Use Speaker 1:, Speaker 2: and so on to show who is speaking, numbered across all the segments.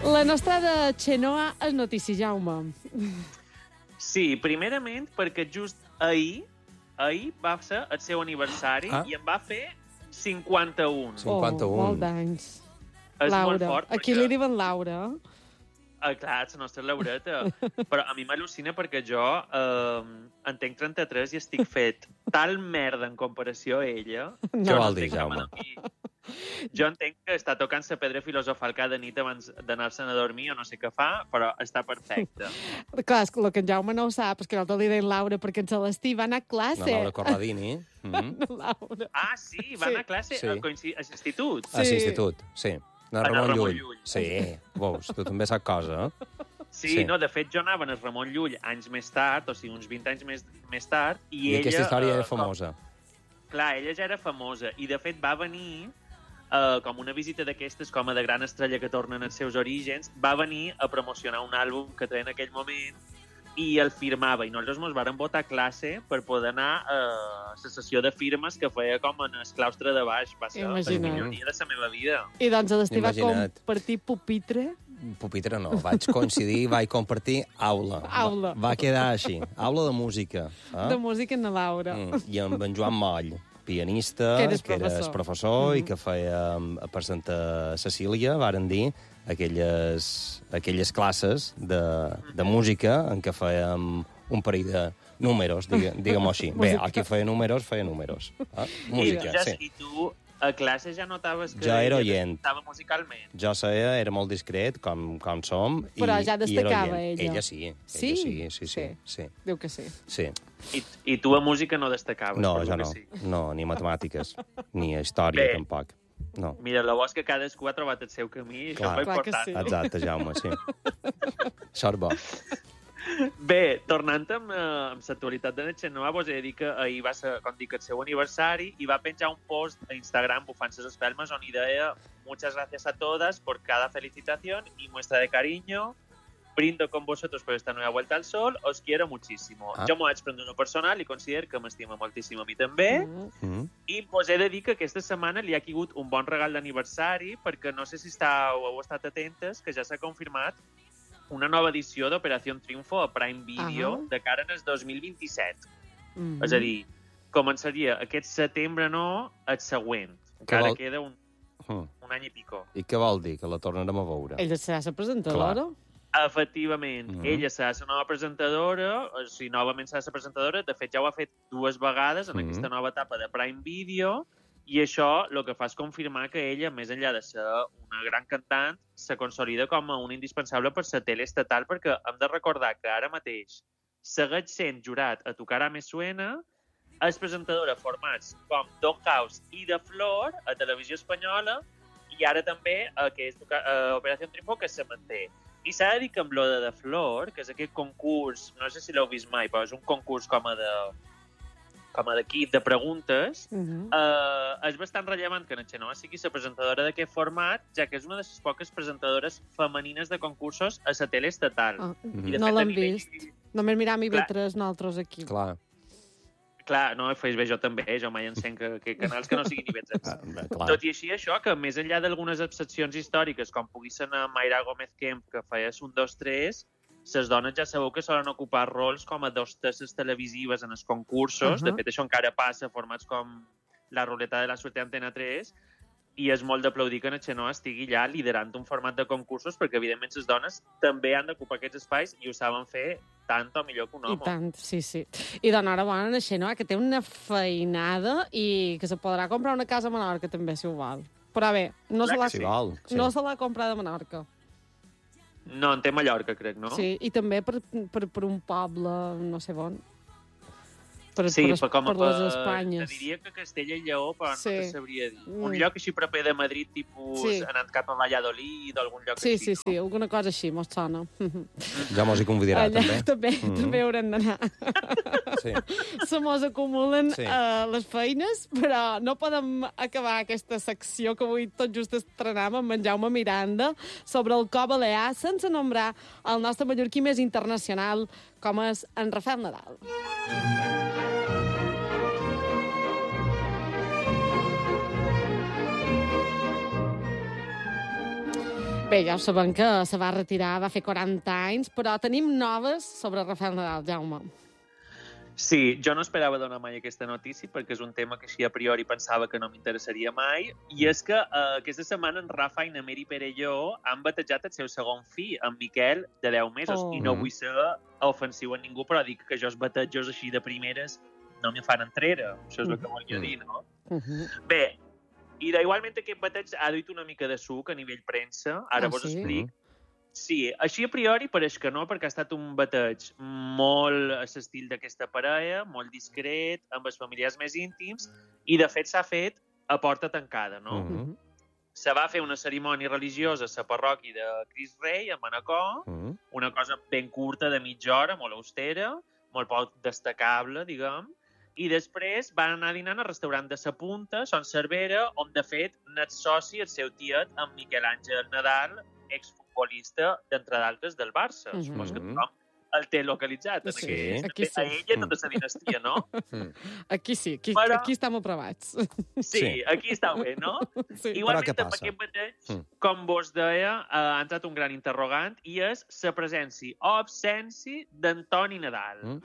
Speaker 1: La nostra de Xenoa és notícia, Jaume.
Speaker 2: Sí, primerament perquè just ahir va ser el seu aniversari i en va fer 51.
Speaker 3: 51.
Speaker 1: Molt d'anys.
Speaker 2: És
Speaker 1: Laura.
Speaker 2: molt fort.
Speaker 1: Aquí li diuen Laura.
Speaker 2: Clar, la nostra Laureta. Però a mi m'al·lucina perquè jo en tenc 33 i estic fet tal merda en comparació a ella.
Speaker 3: Què vol dir, Jaume?
Speaker 2: Jo entenc que està tocant la pedra filosofal cada nit abans d'anar-se'n a dormir o no sé què fa, però està perfecte.
Speaker 1: Clar, és que el que en Jaume no ho sap, és que nosaltres li deien Laura, perquè en Celestí va anar a classe.
Speaker 3: La Laura Corradini.
Speaker 1: Laura.
Speaker 2: Ah, sí? Va anar a classe a l'institut?
Speaker 3: A l'institut, sí.
Speaker 2: A Ramon Llull.
Speaker 3: Sí, veus, tu també saps cosa, eh?
Speaker 2: Sí, no, de fet jo anava al Ramon Llull anys més tard, o sigui, uns 20 anys més tard, i ella...
Speaker 3: aquesta història era famosa.
Speaker 2: Clar, ella ja era famosa, i de fet va venir com una visita d'aquestes, com a de gran estrella que tornen als seus orígens, va venir a promocionar un àlbum que treia en aquell moment i el firmava. I nosaltres ens vàrem votar a classe per poder anar a la sessió de firmes que feia com en el claustre de baix. Va ser la milloria de la meva vida.
Speaker 1: I doncs a l'Estí va compartir pupitre?
Speaker 3: Pupitre no, vaig coincidir, vaig compartir aula.
Speaker 1: Aula.
Speaker 3: Va quedar així, aula de música.
Speaker 1: De música en la Laura.
Speaker 3: I amb en Joan Moll, pianista, que era professor i que feia per Santa Cecília, varen dir, aquelles classes de música en què fèiem un parell de números, diguem-ho així. Bé, el que feia números. Música, sí.
Speaker 2: I tu a classe ja notaves que
Speaker 3: jo era oient.
Speaker 2: estava musicalment?
Speaker 3: Jo era molt discret, com som.
Speaker 1: Però ja destacava ella.
Speaker 3: Ella sí.
Speaker 1: Sí?
Speaker 3: Sí.
Speaker 1: Diu que sí.
Speaker 3: Sí.
Speaker 2: I tu a música no destacaves?
Speaker 3: No, jo no. No, ni matemàtiques, ni història, tampoc. No.
Speaker 2: Mira, la bo és que cadascú ha trobat el seu camí, i això és important.
Speaker 1: Sí.
Speaker 3: Exacte, Jaume, sí. Això és bo.
Speaker 2: Bé, tornant amb l'actualitat de Xenoa, vos he de dir que ahir va ser, com dic, el seu aniversari i va penjar un post a Instagram bufant ses espelmes on hi deia «Muchas gracias a todas por cada felicitación y muestra de cariño. Brindo con vosotros por esta nueva vuelta al sol. Os quiero muchísimo». Jo m'ho vaig prendre una personal i considero que m'estima moltíssim a mi també. I vos he de dir que aquesta setmana li ha caigut un bon regal d'aniversari perquè no sé si heu estat atentes que ja s'ha confirmat una nova edició d'Operació Triunfo a Prime Video de cara al 2027. És a dir, començaria aquest setembre, no, el següent. Encara queda un any i pico.
Speaker 3: I què vol dir? Que la tornarem a veure?
Speaker 1: Ella serà la presentadora?
Speaker 2: Efectivament. Ella serà la nova presentadora, o sigui, novament serà la presentadora. De fet, ja ho ha fet 2 vegades en aquesta nova etapa de Prime Video. I això el que fa és confirmar que ella, més enllà de ser una gran cantant, se consolida com a una indispensable per la tele estatal, perquè hem de recordar que ara mateix segueix sent jurat a Tu cara me suena, és presentadora formats com Don House i de Flor a Televisió Espanyola, i ara també que és Operació Triunfo, que se manté. I s'ha de dir que amb lo de Flor, que és aquest concurs, no sé si l'heu vist mai, però és un concurs com a d'equip de preguntes, és bastant rellevant que Xenoa sigui la presentadora d'aquest format, ja que és una de les poques presentadores femenines de concursos a la tele estatal.
Speaker 1: No l'hem vist. Només miram IB3 nosaltres aquí.
Speaker 2: Clar, no, Facebook jo també, jo mai encenc que canals que no siguin IB3. Tot i així, això, que més enllà d'algunes excepcions històriques, com pugui ser Mayra Gómez Kemp, que feia un 2-3, les dones ja sabeu que solen ocupar rols com a d'hostesses televisives en els concursos. De fet, això encara passa, formats com la ruleta de la suerte Antena 3, i és molt d'aplaudir que Xenoa estigui ja liderant un format de concursos, perquè, evidentment, les dones també han d'ocupar aquests espais i ho saben fer tant o millor que un home.
Speaker 1: I tant, sí. I d'enhorabona a Xenoa, que té una feinada i que se podrà comprar una casa a Menorca, també, si ho vol. Però bé, no se l'ha comprada a Menorca.
Speaker 2: No, en té Mallorca, crec, no?
Speaker 1: Sí, i també per un poble, no sé on. Per les Espanyes.
Speaker 2: Te diria que Castella i Lleó, però no te sabria dir. Un lloc així proper de Madrid, tipus anant cap a Valladolid o algun lloc així.
Speaker 1: Sí, alguna cosa així, mos sona.
Speaker 3: Ja mos hi convidarà, també.
Speaker 1: També haurem d'anar. Se mos acumulen les feines, però no podem acabar aquesta secció que avui tot just estrenam amb en Jaume Miranda sobre el Co Balear sense nombrar el nostre mallorquí més internacional, com és en Rafael Nadal. Bé, ja ho sabem que se va retirar, va fer 40 anys, però tenim noves sobre Rafael Nadal, Jaume.
Speaker 2: Sí, jo no esperava donar mai aquesta notícia perquè és un tema que així a priori pensava que no m'interessaria mai, i és que aquesta setmana en Rafa i na Meri Perelló han batejat el seu segon fill, en Miquel, de 10 mesos, i no vull ser ofensiu a ningú, però dic que jo els batejos així de primeres no m'hi fan entrere, això és el que volia dir, no? Bé, i igualment aquest bateig ha duit una mica de suc a nivell premsa, ara vos explic. Sí, així a priori pareix que no, perquè ha estat un bateig molt a l'estil d'aquesta parella, molt discret, amb els familiars més íntims, i de fet s'ha fet a porta tancada, no? Se va fer una cerimònia religiosa a la parròquia de Crist Rei, a Manacor, una cosa ben curta, de mitja hora, molt austera, molt poc destacable, diguem, i després van anar dinant al restaurant de Sa Punta, Son Cervera, on de fet n'és soci el seu tiet, en Miquel Àngel Nadal, exfutbolista, d'entre d'altres, del Barça. Supos que tothom el té localitzat.
Speaker 1: Aquí sí.
Speaker 2: A ella tota la dinastia, no?
Speaker 1: Aquí sí, aquí estem aprovats.
Speaker 2: Sí, aquí està bé, no? Igualment, amb aquest bateig, com vos deia, ha entrat un gran interrogant, i és la presència o absència d'Antoni Nadal.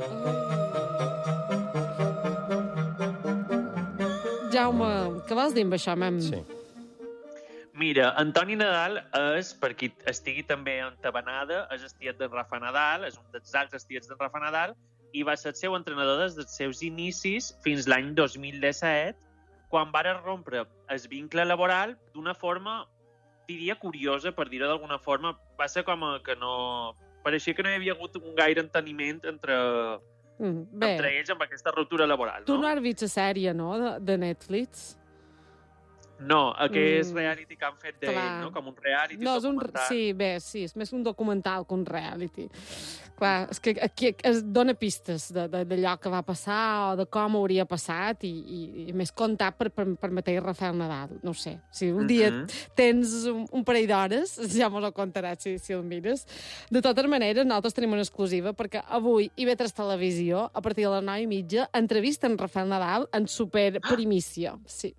Speaker 1: Jaume, què vols dir amb això, mem?
Speaker 3: Sí.
Speaker 2: Mira, Antoni Nadal és, per qui estigui també entabanada, és el tiet d'en Rafa Nadal, és un dels altres tiets d'en Rafa Nadal, i va ser el seu entrenador des dels seus inicis fins l'any 2017, quan va rompre el vincle laboral d'una forma, diria, curiosa, per dir-ho d'alguna forma. Va ser com que no... Pareixia que no hi havia hagut un gaire enteniment entre ells amb aquesta ruptura laboral.
Speaker 1: Tu no has vist la sèrie, no?, de Netflix?
Speaker 2: No, aquest reality que han fet d'ell, no? Com un reality documental.
Speaker 1: Sí, és més un documental que un reality. Clar, és que aquí es dona pistes d'allò que va passar o de com hauria passat i més contat per mateix Rafael Nadal. No ho sé. Si un dia tens un parell d'hores, ja mos ho contaràs si el mires. De totes maneres, nosaltres tenim una exclusiva perquè avui IB3 Televisió, a partir de les 9:30, entrevisten Rafael Nadal en superprimícia. Sí.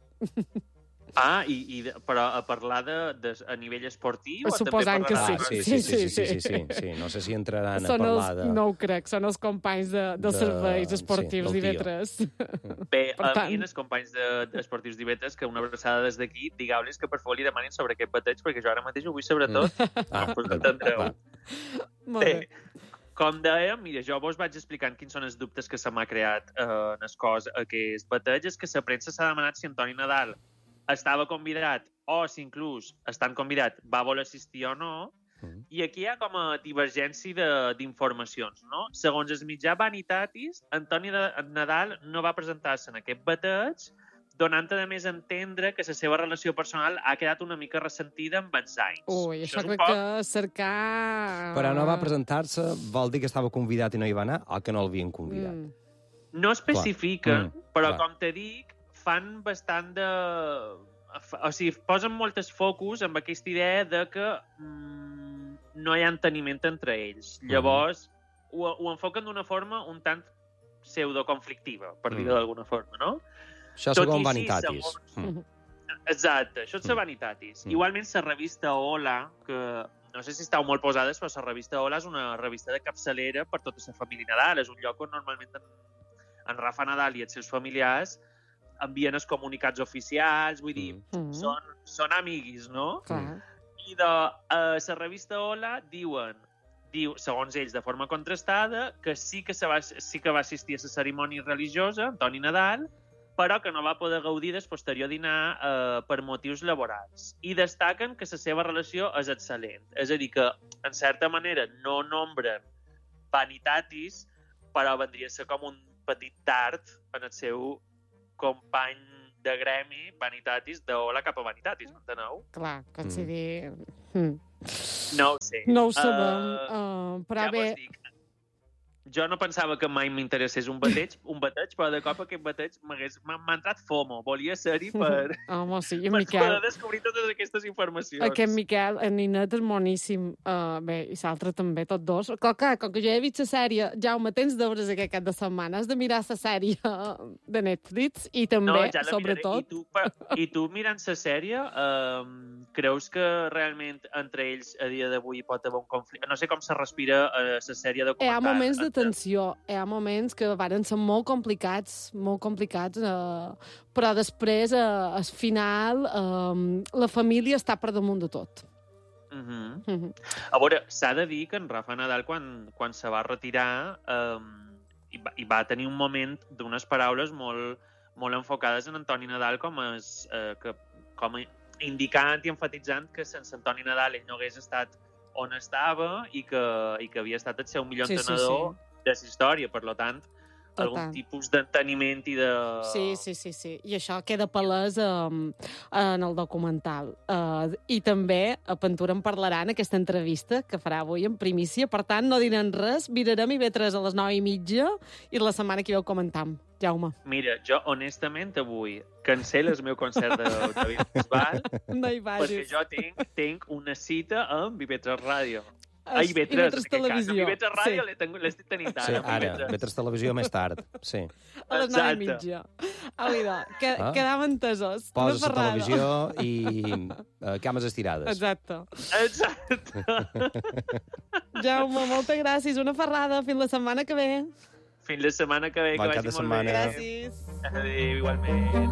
Speaker 2: Però a parlar a nivell esportiu?
Speaker 1: Suposant que sí.
Speaker 3: Sí. No sé si entraran a parlar de...
Speaker 1: No ho crec, són els companys dels serveis esportius d'IV3.
Speaker 2: Bé, a mi, els companys d'esportius d'IV3, que una abraçada des d'aquí, digueu-los que per favor li demanin sobre aquest bateig, perquè jo ara mateix ho vull sobretot. Entendreu. Bé, com dèiem, mira, jo vos vaig explicant quins són els dubtes que se m'ha creat en el cos aquest bateig, és que la premsa s'ha demanat si Antoni Nadal estava convidat o si inclús estant convidat va voler assistir o no, i aquí hi ha com a divergència d'informacions, no? Segons el mitjà Vanitatis, Antoni Nadal no va presentar-se en aquest bateig, donant a més a entendre que la seva relació personal ha quedat una mica ressentida amb els anys.
Speaker 1: Ui, això crec que cercar...
Speaker 3: Però no va presentar-se, vol dir que estava convidat i no hi va anar, o que no l'havien convidat?
Speaker 2: No especifiquen, però com te dic, fan bastant de... O sigui, posen moltes focus amb aquesta idea de que no hi ha enteniment entre ells. Llavors, ho enfoquen d'una forma un tant pseudoconflictiva, per dir-ho d'alguna forma, no?
Speaker 3: Això segons Vanitatis.
Speaker 2: Exacte, això és la Vanitatis. Igualment, la revista Hola, que no sé si estàu molt posades, però la revista Hola és una revista de capçalera per tota la família Nadal. És un lloc on normalment en Rafa Nadal i els seus familiars envien els comunicats oficials, vull dir, són amiguis, no? I de la revista Hola diu, segons ells, de forma contrastada, que sí que va assistir a la cerimònia religiosa, Antoni Nadal, però que no va poder gaudir del posterior dinar per motius laborals. I destaquen que la seva relació és excel·lent. És a dir, que, en certa manera, no nombren Vanitatis, però vendria a ser com un petit tard en el seu company de gremi, Vanitatis, d'Hola cap a Vanitatis, m'enteneu?
Speaker 1: Clar, com si dir...
Speaker 2: No ho sé.
Speaker 1: No ho sabem, però bé...
Speaker 2: jo no pensava que mai m'interessés un bateig, però de cop aquest bateig m'ha entrat FOMO. Volia ser-hi per poder descobrir totes aquestes informacions.
Speaker 1: Aquest Miquel, en Ninet és moníssim. Bé, i l'altre també, tots dos. Com que jo he vist la sèrie, Jaume, tens deures aquest cap de setmana. Has de mirar la sèrie de Netflix i també, sobretot...
Speaker 2: I tu mirant la sèrie, creus que realment entre ells a dia d'avui pot haver un conflicte? No sé com se respira a la sèrie documental.
Speaker 1: Hi ha moments de tensió, hi ha moments que varen ser molt complicats, però després, al final, la família està per damunt de tot.
Speaker 2: A veure, s'ha de dir que en Rafa Nadal, quan se va retirar, i va tenir un moment d'unes paraules molt enfocades en Antoni Nadal com indicant i enfatitzant que sense Antoni Nadal ell no hagués estat on estava i que havia estat el seu millor entrenador de la història. Per tant, algun tipus d'enteniment i de...
Speaker 1: Sí. I això queda palès en el documental. I també a Pentura en parlarà en aquesta entrevista que farà avui en primícia. Per tant, no direm res. Mirarem IB3 a les 9:30 i la setmana que hi veu comentam. Jaume.
Speaker 2: Mira, jo honestament avui cancel·lo el meu concert de David Bisbal perquè jo tinc una cita amb IB3 Ràdio.
Speaker 1: IB3 Televisió.
Speaker 2: IB3 Ràdio l'estic tenint ara.
Speaker 3: Sí, ara. IB3 Televisió més tard. Sí.
Speaker 1: A les 9:30. Alida, quedàvem entesos.
Speaker 3: Poses la televisió i cames estirades.
Speaker 1: Exacte. Jaume, moltes gràcies. Una ferrada. Fins la setmana que ve.
Speaker 2: Fins la setmana que ve.
Speaker 3: Bon cap de setmana.
Speaker 1: Gràcies.
Speaker 2: Adéu, igualment.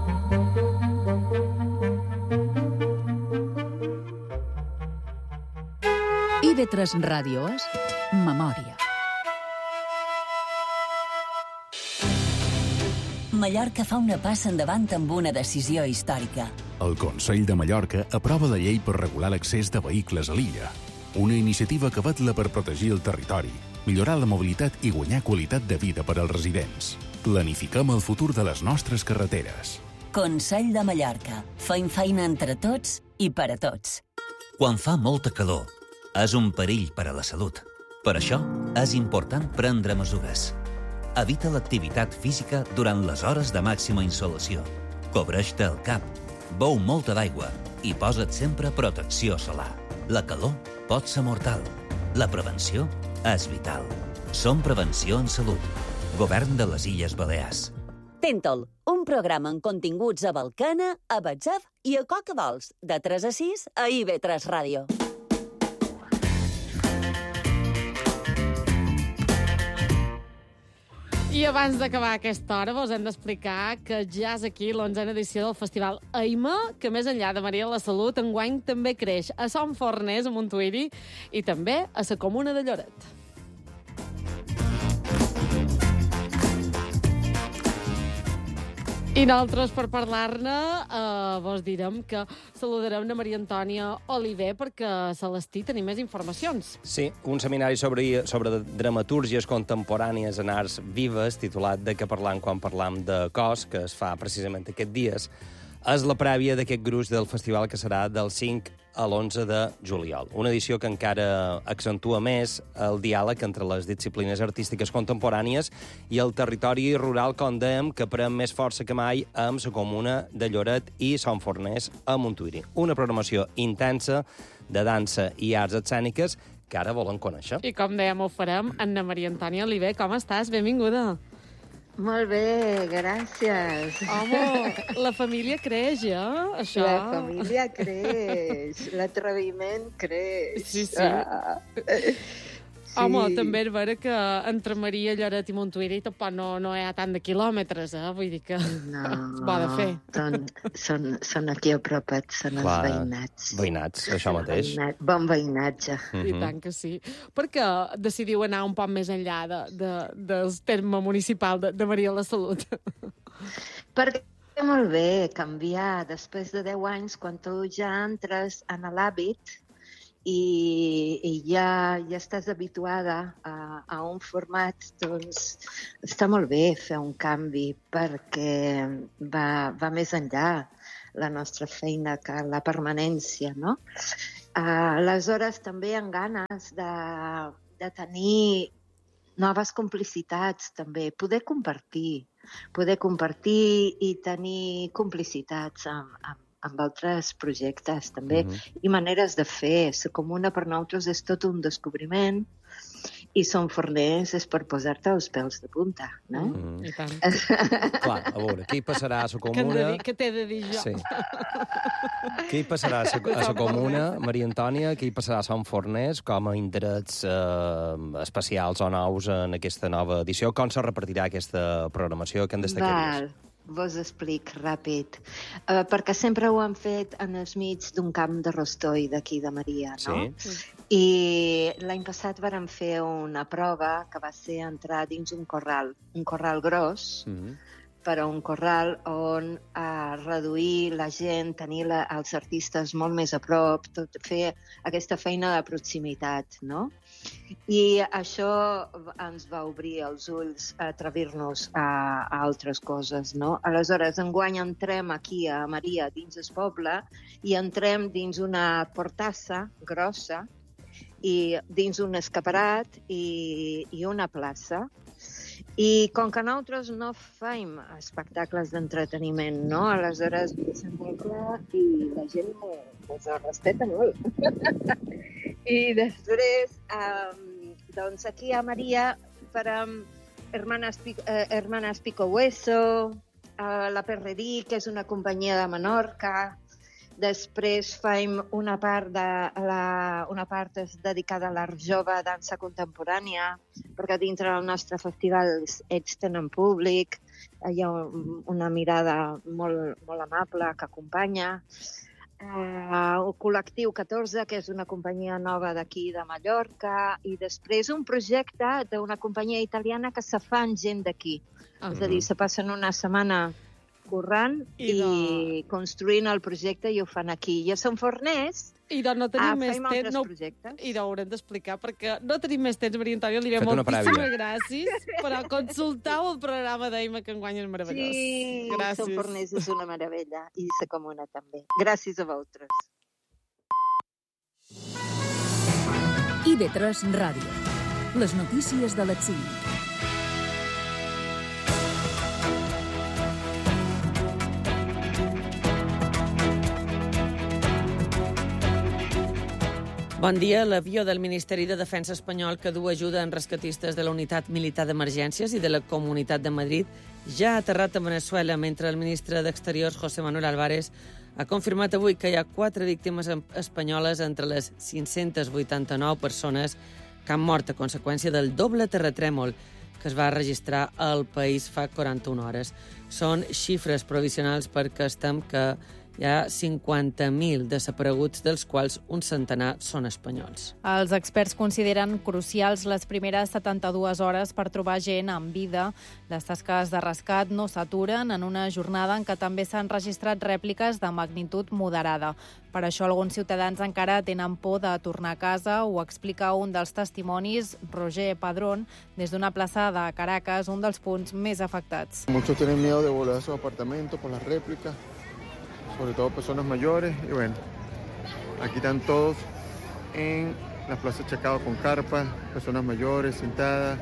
Speaker 4: IB3 Ràdio és Memòria. Mallorca fa una passa endavant amb una decisió històrica.
Speaker 5: El Consell de Mallorca aprova la llei per regular l'accés de vehicles a l'illa. Una iniciativa que vetla per protegir el territori, millorar la mobilitat i guanyar qualitat de vida per als residents. Planifiquem el futur de les nostres carreteres.
Speaker 4: Consell de Mallorca. Fem feina entre tots i per a tots.
Speaker 6: Quan fa molta calor, és un perill per a la salut. Per això, és important prendre mesures. Evita l'activitat física durant les hores de màxima insolació. Cobreix-te el cap, beu molta d'aigua i posa't sempre protecció solar. La calor pot ser mortal. La prevenció és vital. Som Prevenció en Salut. Govern de les Illes Balears.
Speaker 4: Tentol, un programa amb continguts a Balcana, a Batzef i a Cocadols, de 3 a 6 a IB3 Ràdio.
Speaker 1: I abans d'acabar aquesta hora vos hem d'explicar que ja és aquí l'11a edició del Festival Aima, que més enllà de Maria la Salut, enguany també creix a Son Forners, a Montuïri, i també a la Comuna de Lloret. I nosaltres, per parlar-ne, vos direm que saludarem a Maria Antònia Oliver perquè a Celestí tenim més informacions.
Speaker 3: Sí, un seminari sobre dramatúrgies contemporànies en arts vives, titulat De què parlam quan parlam de cos, que es fa precisament aquests dies, és la prèvia d'aquest gruix del festival que serà del 5 a l'11 de juliol. Una edició que encara accentua més el diàleg entre les disciplines artístiques contemporànies i el territori rural, com dèiem, que pren més força que mai amb la comuna de Lloret i Son Forners a Montuïri. Una programació intensa de dansa i arts escèniques que ara volen conèixer.
Speaker 1: I com dèiem, ho farem. Anna Maria Antònia Oliver, com estàs? Benvinguda.
Speaker 7: Molt bé, gràcies.
Speaker 1: Home, la família creix, això?
Speaker 7: La família creix, l'atreviment creix.
Speaker 1: Sí. Home, també és vera que entre Maria, Lloret i Montuïri tampoc no hi ha tant de quilòmetres, vull dir que es pot de fer.
Speaker 7: Són aquí a propet, són els veïnats.
Speaker 3: Veïnats, això mateix.
Speaker 7: Bon veïnatge.
Speaker 1: I tant que sí. Per què decidiu anar un poc més enllà del terme municipal de Maria la Salut?
Speaker 7: Perquè molt bé canviar després de 10 anys, quan tu ja entres en l'hàbit i ja estàs habituada a un format, doncs està molt bé fer un canvi perquè va més enllà la nostra feina que la permanència, no? Aleshores, també amb ganes de tenir noves complicitats, també. Poder compartir i tenir complicitats amb altres projectes, també. I maneres de fer. La comuna per nosaltres és tot un descobriment i Son Forners és per posar-te els pèls de punta, no?
Speaker 1: I tant.
Speaker 3: Clar, a veure, què hi passarà a la comuna?
Speaker 1: Què t'he de dir jo?
Speaker 3: Sí. Què hi passarà a la comuna, Maria Antònia? Què hi passarà a Son Forners com a indrets especials o nous en aquesta nova edició? Com se repartirà aquesta programació? Què en destacaries?
Speaker 7: Vos explic ràpid. Perquè sempre ho han fet en els mig d'un camp de rostoi d'aquí de Maria, no?
Speaker 3: Sí.
Speaker 7: I l'any passat vàrem fer una prova que va ser entrar dins un corral gros, però un corral on reduir la gent, tenir els artistes molt més a prop, fer aquesta feina de proximitat, no? I això ens va obrir els ulls a atrevir-nos a altres coses, no? Aleshores, enguany entrem aquí a Maria, dins el poble, i entrem dins una portassa grossa, i dins un escaparat i una plaça. I com que nosaltres no fem espectacles d'entreteniment, no? Aleshores, deixem molt clar i la gent ens respecta molt. I després, doncs aquí a Maria farem Hermanas Pico Hueso, la Perrerí, que és una companyia de Menorca. Després fem una part dedicada a l'art jove, dansa contemporània, perquè dintre del nostre festival ells tenen públic, hi ha una mirada molt, molt amable que acompanya. El Col·lectiu 14, que és una companyia nova d'aquí de Mallorca, i després un projecte d'una companyia italiana que se fan gent d'aquí. És a dir, se passen una setmana currant i construint el projecte i ho fan aquí. I a Son Forners
Speaker 1: no tenim més temps,
Speaker 7: projectes.
Speaker 1: I ho haurem d'explicar, perquè no tenim més temps, Maria Antònia, li diré moltíssimes gràcies, però consultau el programa d'Eima, que enguany és meravellós.
Speaker 7: Sí, gràcies. Son Forners és una meravella, i la comuna també. Gràcies a vosaltres.
Speaker 8: IB3 Ràdio. Les notícies de l'exili.
Speaker 1: Bon dia. L'avió del Ministeri de Defensa espanyol que du ajuda en rescatistes de la Unitat Militar d'Emergències i de la Comunitat de Madrid ja ha aterrat a Veneçuela, mentre el ministre d'Exteriors, José Manuel Álvarez, ha confirmat avui que hi ha 4 víctimes espanyoles entre les 589 persones que han mort a conseqüència del doble terratrèmol que es va registrar al país fa 41 hores. Són xifres provisionals perquè estem que hi ha 50.000 desapareguts, dels quals un centenar són espanyols.
Speaker 9: Els experts consideren crucials les primeres 72 hores per trobar gent amb vida. Les tasques de rescat no s'aturen en una jornada en què també s'han registrat rèpliques de magnitud moderada. Per això alguns ciutadans encara tenen por de tornar a casa, ho explica un dels testimonis, Roger Padrón, des d'una plaça de Caracas, un dels punts més afectats.
Speaker 10: Muchos tienen miedo de volver a sus apartamentos por las réplicas, sobre todo personas mayores, y bueno, aquí están todos en las plazas Chacao con carpas, personas mayores sentadas,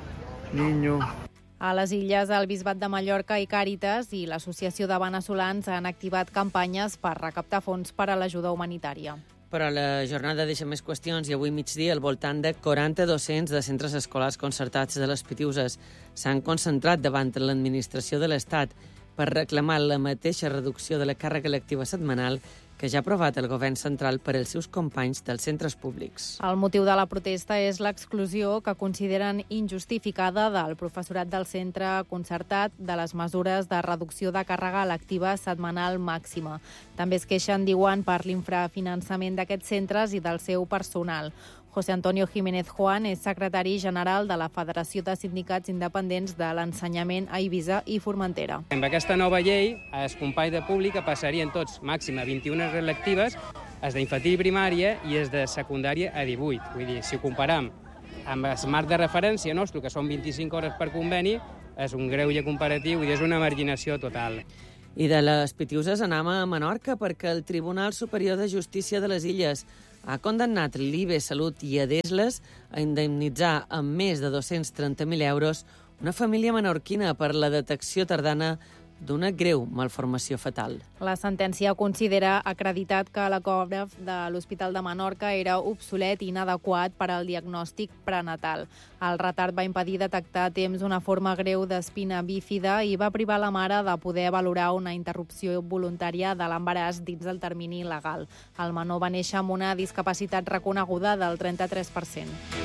Speaker 10: niños.
Speaker 9: A les Illes, el Bisbat de Mallorca i Càritas i l'Associació de Veneçolans han activat campanyes per recaptar fons per a l'ajuda humanitària.
Speaker 1: Però la jornada deixa més qüestions i avui migdia al voltant de 40 docents de centres escolars concertats de les Pitiuses s'han concentrat davant l'administració de l'Estat per reclamar la mateixa reducció de la càrrega lectiva setmanal que ja ha aprovat el govern central per als seus companys dels centres públics.
Speaker 9: El motiu de la protesta és l'exclusió que consideren injustificada del professorat del centre concertat de les mesures de reducció de càrrega lectiva setmanal màxima. També es queixen, diuen, per l'infrafinançament d'aquests centres i del seu personal. José Antonio Jiménez Juan és secretari general de la Federació de Sindicats Independents de l'Ensenyament a Eivissa i Formentera.
Speaker 11: Amb aquesta nova llei, els companys de pública passarien tots màxim a 21 hores lectives, els d'infantil i primària i els de secundària a 18. Vull dir, si ho comparam amb el marc de referència nostre, que són 25 hores per conveni, és un greuge comparatiu i és una marginació total.
Speaker 1: I de les Pitiuses anem a Menorca perquè el Tribunal Superior de Justícia de les Illes ha condemnat l'IB Salut i Adesles a indemnitzar amb més de 230.000 euros una família menorquina per la detecció tardana d'una greu malformació fatal.
Speaker 9: La sentència considera acreditat que l'ecògraf de l'Hospital de Menorca era obsolet i inadequat per al diagnòstic prenatal. El retard va impedir detectar a temps una forma greu d'espina bífida i va privar la mare de poder valorar una interrupció voluntària de l'embaràs dins del termini legal. El menor va néixer amb una discapacitat reconeguda del 33%.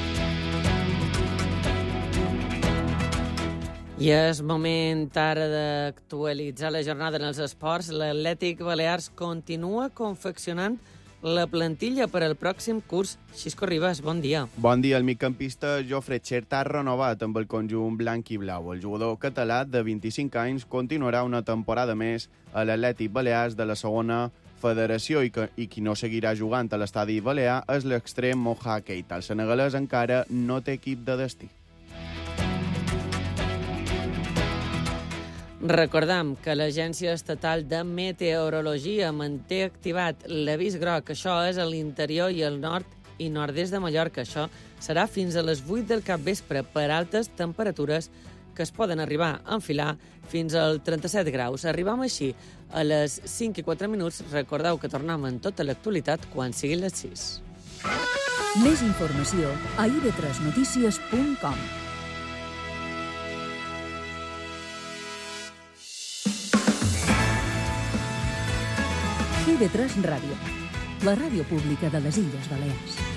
Speaker 1: I és moment ara d'actualitzar la jornada en els esports. L'Atlètic Balears continua confeccionant la plantilla per al pròxim curs. Xisco Ribas, bon dia.
Speaker 12: Bon dia. El migcampista Jofre Xert ha renovat amb el conjunt blanc i blau. El jugador català de 25 anys continuarà una temporada més a l'Atlètic Balears de la segona federació i qui no seguirà jugant a l'estadi balear és l'extrem Moha Keita. El senegalès encara no té equip de destí.
Speaker 1: Recordam que l'Agència Estatal de Meteorologia manté activat l'avís groc. Això és a l'interior i al nord i nord-est de Mallorca. Això serà fins a les 8 del capvespre per altes temperatures que es poden arribar a enfilar fins als 37 graus. Arribam així a les 5 i 4 minuts. Recordeu que tornem en tota l'actualitat quan siguin les 6.
Speaker 8: Més informació a ib3notícies.com. IB3 Ràdio, la ràdio pública de les Illes Balears.